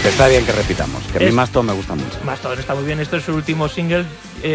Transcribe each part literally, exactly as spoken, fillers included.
Está bien que repitamos, que a mí Es- Mastodon me gusta mucho. Mastodon está muy bien. Esto es su último single,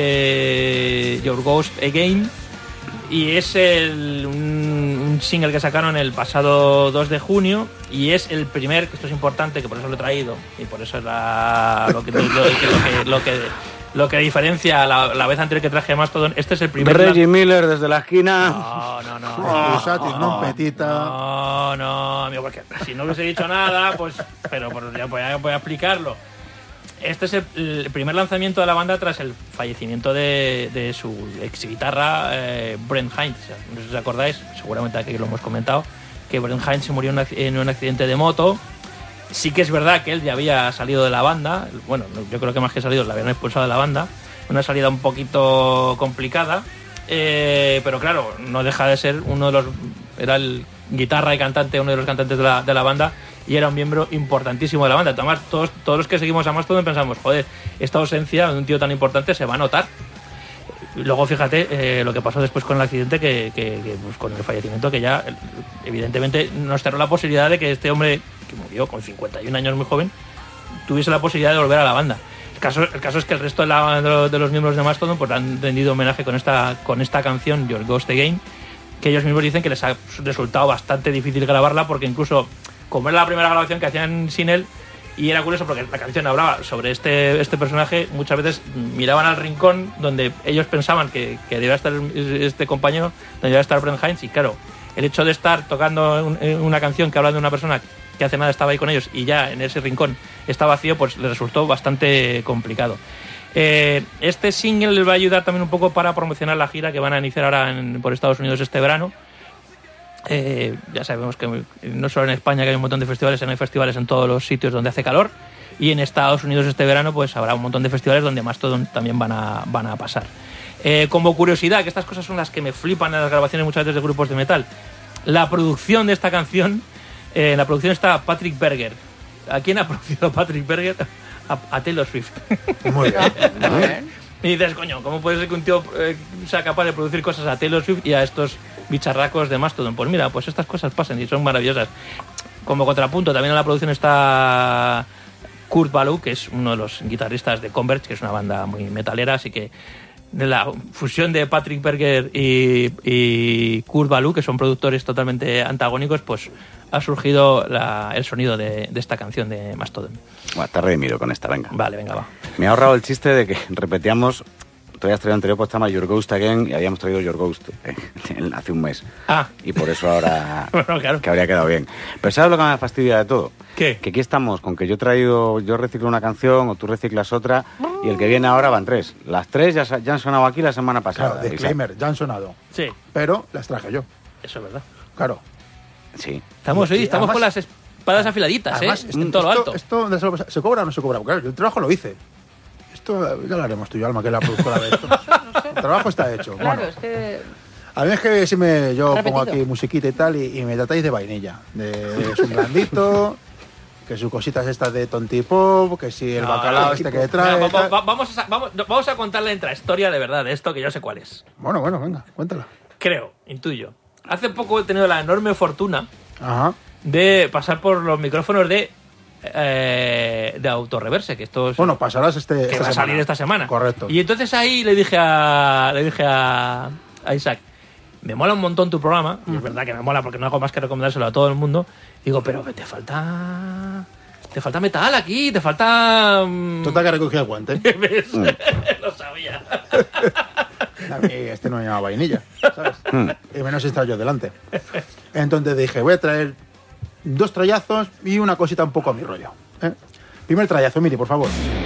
eh, Your Ghost Again. Y es el, un, un single que sacaron el pasado dos de junio. Y es el primer, que esto es importante, que por eso lo he traído. Y por eso es la, lo, que, lo, que, lo, que, lo, que, lo que diferencia la, la vez anterior que traje Mastodon. Este es el primer... Reggie Miller desde la esquina. No, no, no. Pulsátil, no, petita. No, no, amigo, porque si no hubiese dicho nada, pues... Pero, pero ya voy a, voy a explicarlo. Este es el, el primer lanzamiento de la banda tras el fallecimiento de, de su ex guitarra, eh, Brent Hinds. No sé si os acordáis, seguramente aquí lo hemos comentado, que Brent Hinds se murió en un ac- en un accidente de moto. Sí que es verdad que él ya había salido de la banda. Bueno, yo creo que más que salido, la habían expulsado de la banda. Una salida un poquito complicada. Eh, pero claro, no deja de ser uno de los... Era el guitarra y cantante, uno de los cantantes de la, de la banda, y era un miembro importantísimo de la banda. Además, todos, todos los que seguimos a Mastodon pensamos, joder, esta ausencia de un tío tan importante se va a notar. Luego fíjate eh, lo que pasó después con el accidente, que, que, que, pues, con el fallecimiento, que ya evidentemente nos cerró la posibilidad de que este hombre, que murió con cincuenta y un años, muy joven, tuviese la posibilidad de volver a la banda. El caso, el caso es que el resto de, la, de, los, de los miembros de Mastodon pues han rendido homenaje con esta, con esta canción, Your Ghost Again, que ellos mismos dicen que les ha resultado bastante difícil grabarla, porque incluso como era la primera grabación que hacían sin él, y era curioso porque la canción hablaba sobre este, este personaje, muchas veces miraban al rincón donde ellos pensaban que, que debía estar este compañero, donde debía estar Brent Hinds, y claro, el hecho de estar tocando un, una canción que habla de una persona que hace nada estaba ahí con ellos y ya en ese rincón está vacío, pues les resultó bastante complicado. Eh, este single les va a ayudar también un poco para promocionar la gira que van a iniciar ahora en, por Estados Unidos este verano. Eh, ya sabemos que no solo en España, que hay un montón de festivales, sino hay festivales en todos los sitios donde hace calor, y en Estados Unidos este verano pues habrá un montón de festivales donde Mastodon también van a, van a pasar. Eh, como curiosidad, que estas cosas son las que me flipan en las grabaciones muchas veces de grupos de metal, la producción de esta canción, eh, en la producción está Patrick Berger. ¿A quién ha producido Patrick Berger? A, a Taylor Swift. Muy bien. Muy bien. Y dices, coño, ¿cómo puede ser que un tío eh, sea capaz de producir cosas a Taylor Swift y a estos bicharracos de Mastodon? Pues mira, pues estas cosas pasan y son maravillosas. Como contrapunto, también en la producción está Kurt Ballou, que es uno de los guitarristas de Converge, que es una banda muy metalera, así que de la fusión de Patrick Berger y, y Kurt Ballou, que son productores totalmente antagónicos, pues ha surgido la, el sonido de, de esta canción de Mastodon. Bueno, te redimido con esta, venga. Vale, venga, va. Me he ahorrado el chiste de que repetíamos, tú habías traído anterior, pues estaba Your Ghost Again y habíamos traído Your Ghost eh, hace un mes. Ah. Y por eso ahora Bueno, claro. que habría quedado bien. Pero ¿sabes lo que me fastidia de todo? ¿Qué? Que aquí estamos con que yo he traído, yo reciclo una canción o tú reciclas otra y el que viene ahora van tres. Las tres ya, ya han sonado aquí la semana pasada. Claro, disclaimer, ya han sonado. Sí, Pero las traje yo. eso es verdad. Claro. Sí. Estamos Y- hoy, y estamos además- con las espadas afiladitas, Además, ¿eh? esto- En todo lo alto. Esto, esto, ¿dónde se, lo- ¿se cobra o no se cobra? Porque claro, yo el trabajo lo hice. Esto ya lo haremos tú y yo, Alma, que es la productora de esto. El trabajo está hecho. Claro, Bueno, es que... a mí es que si me, yo Repetido. pongo aquí musiquita y tal y, y me tratáis de vainilla. De, de su blandito, que sus cositas estas de tontipop, que si el No, bacalao no, este tipo, que trae. venga, va- tal. va- vamos, a, vamos, vamos a contar la intrahistoria de verdad de esto, que yo sé cuál es. Bueno, bueno, venga, cuéntala. Creo, intuyo. Hace poco he tenido la enorme fortuna Ajá. de pasar por los micrófonos de, eh, de Autoreverse, que esto es, Bueno, pasarás este. que esta va a semana. salir esta semana. Correcto. Y entonces ahí le dije a, le dije a, a Isaac, me mola un montón tu programa, y es verdad que me mola porque no hago más que recomendárselo a todo el mundo. Digo, pero que te falta... Te falta metal aquí, te falta... mm, Total que recogí el guante. ¿Ves? Lo sabía. A mí este no me llama vainilla, ¿sabes? Y menos si estaba yo delante. Entonces dije, voy a traer dos trallazos y una cosita un poco a mi rollo. ¿eh? Primer trayazo, Miri, por favor.